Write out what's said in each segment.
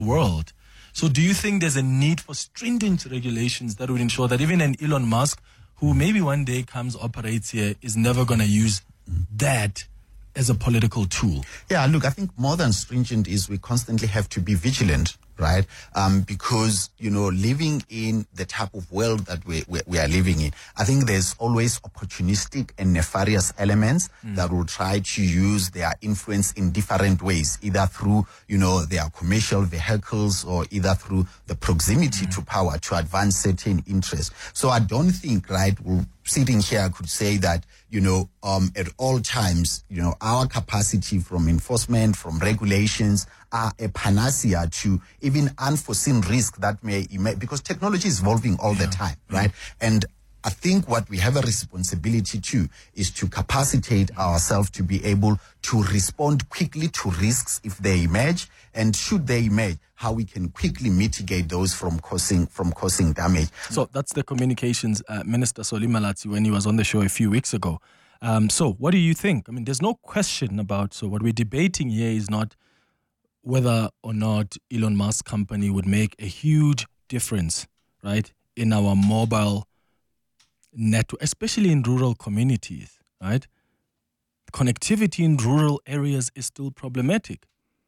world. So do you think there's a need for stringent regulations that would ensure that even an Elon Musk, who maybe one day operates here, is never going to use that as a political tool? Yeah, look, I think more than stringent is we constantly have to be vigilant, right? Because, living in the type of world that we are living in, I think there's always opportunistic and nefarious elements that will try to use their influence in different ways, either through, their commercial vehicles or either through the proximity to power to advance certain interests. So I don't think, right, sitting here, I could say that, at all times, our capacity from enforcement, from regulations, are a panacea to even unforeseen risk that may emerge, because technology is evolving all the time, right? And I think what we have a responsibility to is to capacitate ourselves to be able to respond quickly to risks if they emerge, and should they emerge, how we can quickly mitigate those from causing damage. So that's the communications minister, Solly Malatsi, when he was on the show a few weeks ago. So what do you think? I mean, there's no question about, so what we're debating here is not whether or not Elon Musk company would make a huge difference, right, in our mobile network, especially in rural communities, right? Connectivity in rural areas is still problematic.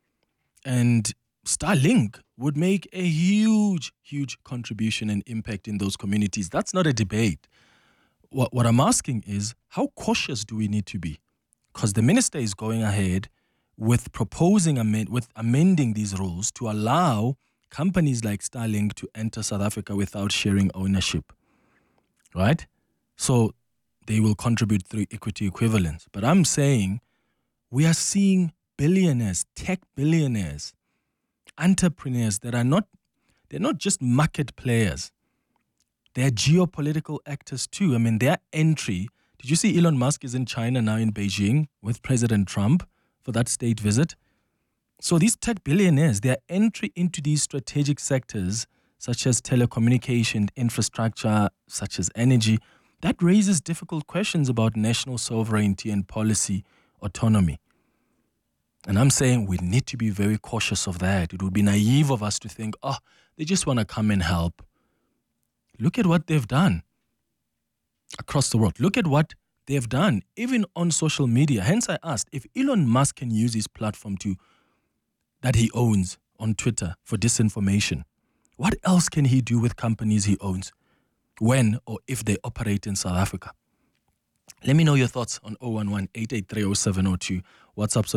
And Starlink would make a huge, huge contribution and impact in those communities. That's not a debate. What I'm asking is, how cautious do we need to be? Because the minister is going ahead with amending these rules to allow companies like Starlink to enter South Africa without sharing ownership, right? So they will contribute through equity equivalence. But I'm saying we are seeing billionaires, tech billionaires, entrepreneurs that they're not just market players. They're geopolitical actors too. I mean, their entry, did you see Elon Musk is in China now, in Beijing with President Trump for that state visit? So these tech billionaires, their entry into these strategic sectors, such as telecommunication, infrastructure, such as energy, that raises difficult questions about national sovereignty and policy autonomy. And I'm saying we need to be very cautious of that. It would be naive of us to think, they just want to come and help. Look at what they've done across the world. Look at what they've done, even on social media. Hence, I asked, if Elon Musk can use his platform that he owns on Twitter for disinformation, what else can he do with companies he owns when or if they operate in South Africa? Let me know your thoughts on 011-883-0702. WhatsApp's on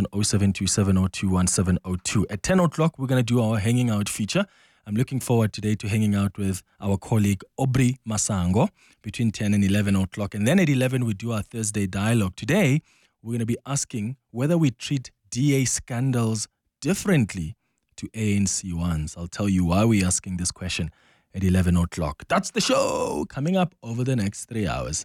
0727021702. At 10 o'clock, we're going to do our Hanging Out feature. I'm looking forward today to hanging out with our colleague Aubrey Masango between 10 and 11 o'clock. And then at 11, we do our Thursday dialogue. Today, we're going to be asking whether we treat DA scandals differently to ANC ones. I'll tell you why we're asking this question at 11 o'clock. That's the show coming up over the next 3 hours.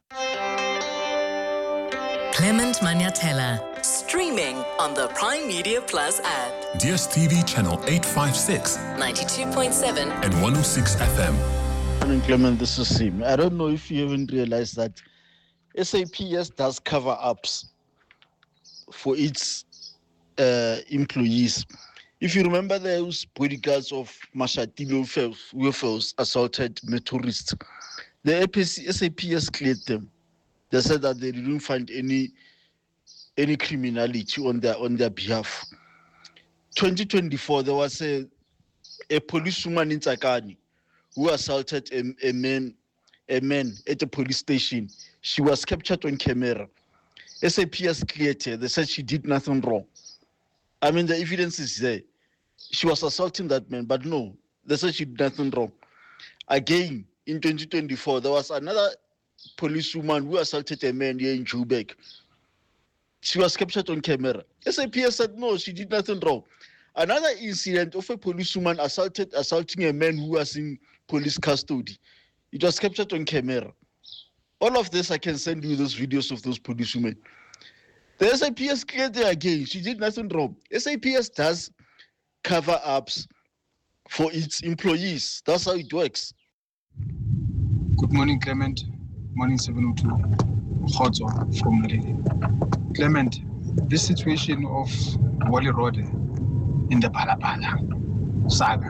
Clement Maniatella, streaming on the Prime Media Plus app. DSTV channel 856, 92.7 and 106 FM. Morning, Clement, this is Sim. I don't know if you haven't realized that SAPS does cover-ups for its employees. If you remember those bodyguards of Mashatile who assaulted tourists, the SAPS cleared them. They said that they didn't find any criminality on their behalf. 2024, there was a policewoman in Tsakani who assaulted a man at a police station. She was captured on camera. SAPS cleared her. They said she did nothing wrong. I mean, the evidence is there. She was assaulting that man, but no, they said she did nothing wrong. Again, in 2024, there was another policewoman who assaulted a man here in Joburg. She was captured on camera. SAPS said no, she did nothing wrong. Another incident of a policewoman assaulting a man who was in police custody. It was captured on camera. All of this, I can send you those videos of those policewomen. The SAPS cleared her again. She did nothing wrong. SAPS does cover-ups for its employees. That's how it works. Good morning, Clement. Morning 702. Khodzo from Lady. Clement, this situation of Wally Road in the Palapala. saga.